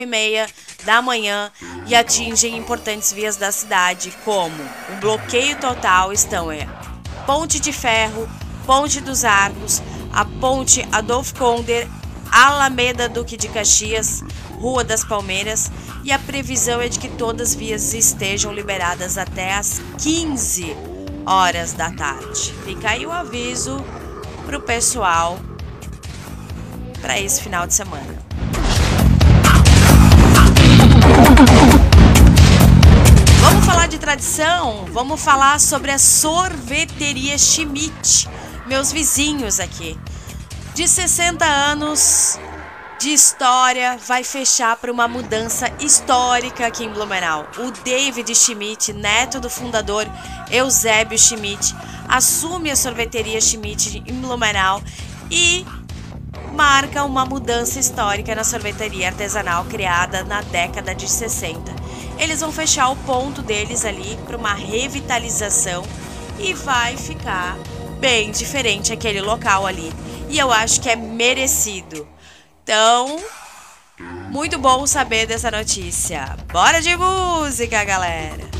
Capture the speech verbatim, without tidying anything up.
e meia da manhã e atingem importantes vias da cidade, como o bloqueio total estão é Ponte de Ferro, Ponte dos Arcos, a Ponte Adolfo Konder, Alameda Duque de Caxias, Rua das Palmeiras, e a previsão é de que todas as vias estejam liberadas até às quinze horas da tarde. Fica aí o aviso para o pessoal para esse final de semana. Vamos falar de tradição? Vamos falar sobre a sorveteria Schmidt, meus vizinhos aqui. De sessenta anos de história, vai fechar para uma mudança histórica aqui em Blumenau. O David Schmidt, neto do fundador Eusébio Schmidt, assume a sorveteria Schmidt em Blumenau e marca uma mudança histórica na sorveteria artesanal criada na década de sessenta. Eles vão fechar o ponto deles ali para uma revitalização e vai ficar bem diferente aquele local ali. E eu acho que é merecido. Então, muito bom saber dessa notícia. Bora de música, galera!